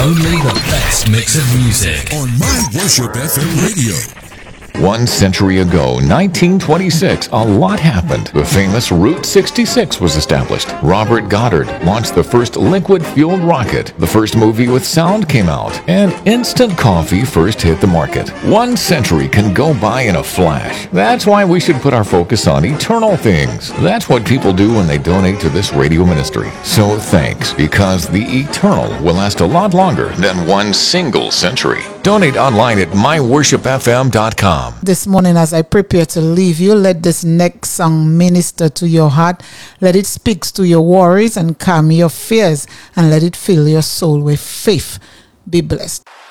Only the best mix of music on My Worship FM Radio. 1 century ago, 1926, a lot happened. The famous Route 66 was established. Robert Goddard launched the first liquid-fueled rocket. The first movie with sound came out. And instant coffee first hit the market. 1 century can go by in a flash. That's why we should put our focus on eternal things. That's what people do when they donate to this radio ministry. So thanks, because the eternal will last a lot longer than 1 single century. Donate online at myworshipfm.com. This morning, as I prepare to leave you, let this next song minister to your heart. Let it speak to your worries and calm your fears, and let it fill your soul with faith. Be blessed.